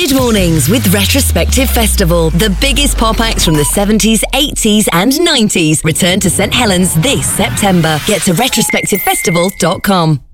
Good mornings with Retrospective Festival. The biggest pop acts from the 70s, 80s and 90s return to St Helens this September. Get to retrospectivefestival.com.